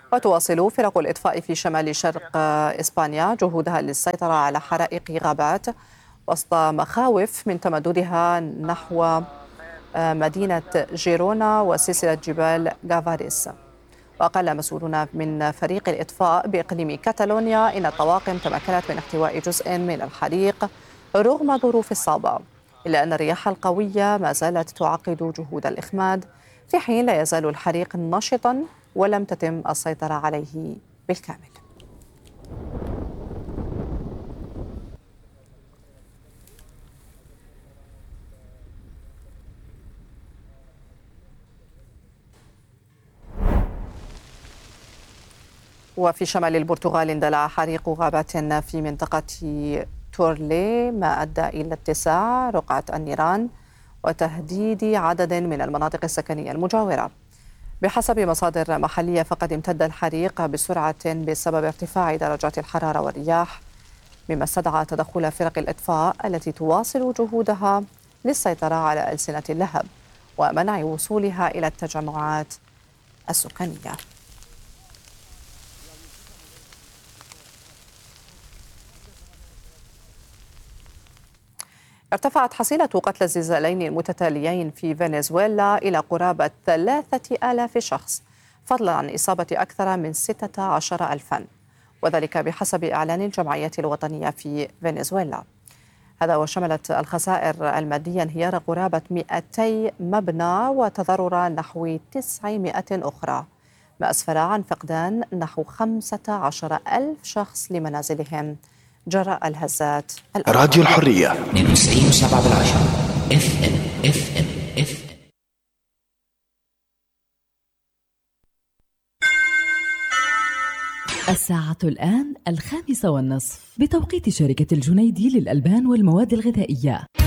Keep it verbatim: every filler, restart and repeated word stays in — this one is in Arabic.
وتواصل فرق الإطفاء في شمال شرق إسبانيا جهودها للسيطرة على حرائق غابات وسط مخاوف من تمددها نحو مدينة جيرونا وسلسلة جبال غافاريس. وقال مسؤولون من فريق الإطفاء بإقليم كاتالونيا إن الطواقم تمكنت من احتواء جزء من الحريق رغم ظروف الصعبة، إلا أن الرياح القوية ما زالت تعقد جهود الإخماد، في حين لا يزال الحريق نشطا ولم تتم السيطرة عليه بالكامل. وفي شمال البرتغال اندلع حريق غابات في منطقة تورلي ما أدى إلى اتساع رقعة النيران وتهديد عدد من المناطق السكنية المجاورة. بحسب مصادر محلية فقد امتد الحريق بسرعة بسبب ارتفاع درجات الحرارة والرياح، مما استدعى تدخل فرق الإطفاء التي تواصل جهودها للسيطرة على ألسنة اللهب ومنع وصولها إلى التجمعات السكانية. ارتفعت حصيلة قتلى الزلزالين المتتاليين في فنزويلا إلى قرابة ثلاثة آلاف شخص، فضلا عن إصابة أكثر من ستة عشر ألفا، وذلك بحسب إعلان الجمعية الوطنية في فنزويلا. هذا وشملت الخسائر المادية انهيار قرابة مئتي مبنى وتضرر نحو تسعمائة أخرى، ما أسفر عن فقدان نحو خمسة عشر ألف شخص لمنازلهم جراء الهزات. راديو الحرية اثنين وتسعين وسبعة بالعشرة اف ام اف ام اف ام. الساعة الآن الخامسة والنصف بتوقيت شركة الجنيدي للألبان والمواد الغذائية.